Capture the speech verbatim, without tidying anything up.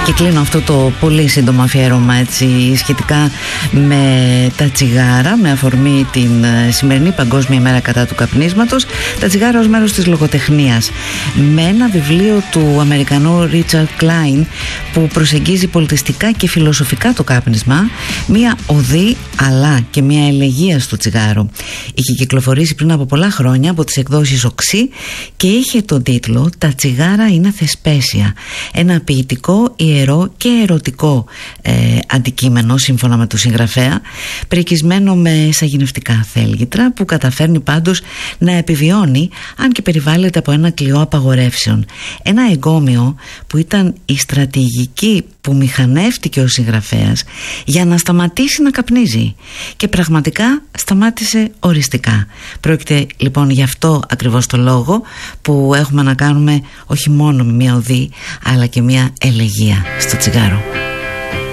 Και κλείνω αυτό το πολύ σύντομο αφιέρωμα έτσι, σχετικά με τα τσιγάρα, με αφορμή την σημερινή Παγκόσμια Μέρα κατά του καπνίσματος, τα τσιγάρα ως μέρος της λογοτεχνίας, με ένα βιβλίο του Αμερικανού Ρίτσαρντ Κλάιν που προσεγγίζει πολιτιστικά και φιλοσοφικά το κάπνισμα, μία οδή αλλά και μία ελεγεία στο τσιγάρο. Είχε κυκλοφορήσει πριν από πολλά χρόνια από τις εκδόσεις Οξύ και είχε τον τίτλο «Τα τσιγάρα είναι θεσπέσια», ένα ποιητικό, ιερό και ερωτικό ε, αντικείμενο σύμφωνα με τον συγγραφέα, πρικισμένο με σαγηνευτικά θέλγητρα που καταφέρνει πάντως να επιβιώνει αν και περιβάλλεται από ένα κλειό απαγορεύσεων. Ένα εγκόμιο που ήταν η στρατηγική που μηχανεύτηκε ο συγγραφέας για να σταματήσει να καπνίζει και πραγματικά σταμάτησε οριστικά. Πρόκειται λοιπόν γι' αυτό ακριβώς το λόγο που έχουμε να κάνουμε όχι μόνο με μια οδή αλλά και μια ελεγεία στο τσιγάρο.